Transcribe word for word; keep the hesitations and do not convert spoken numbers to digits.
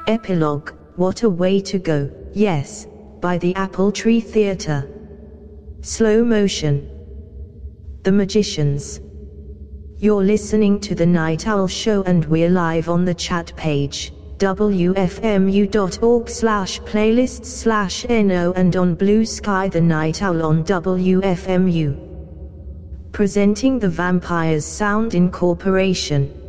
Epilogue, What a Way to Go, Yes, by the Apple Tree Theatre. Slow motion. The Magicians. You're listening to The Night Owl Show and we're live on the chat page, w f m u dot org slash playlists slash no, and on Blue Sky The Night Owl on W F M U. Presenting the Vampires Sound Incorporation.